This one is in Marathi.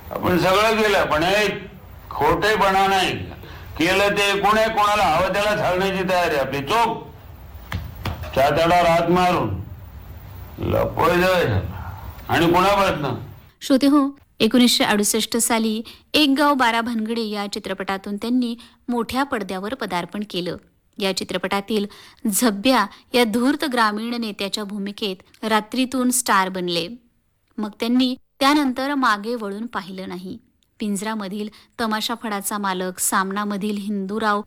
आपण सगळं केलं पण एक खोटेपणा नाही केलं ते कोणाला हवं त्याला छाळण्याची तयारी आपली चोख चातडावर हात मारून लपवायचं आणि पुन्हा प्रयत्न. श्रोते हो, 1968 साली एक गाव 12 भानगडे या चित्रपटातून त्यांनी मोठ्या पडद्यावर पदार्पण केलं. या चित्रपटातील झब्या या धूर्त ग्रामीण नेत्याच्या भूमिकेत रात्रीतून स्टार बनले. मग त्यांनी त्यानंतर मागे वळून पाहिलं नाही. पिंजरामधील तमाशा फडाचा मालक, सामनामधील हिंदूराव